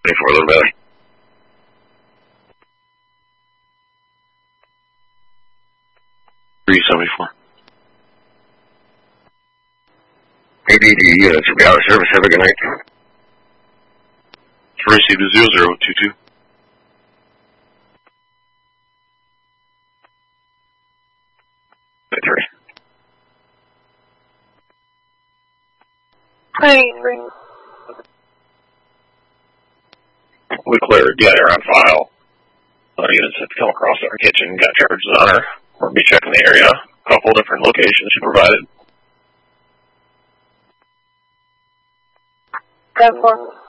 24 Little Valley. ADD units will be out of service. Have a good night. Received to 0022. Victory. Ring. We cleared the air on file. Units have come across our kitchen, got charges on her. We'll be checking the area. A couple different locations she provided. 10-4.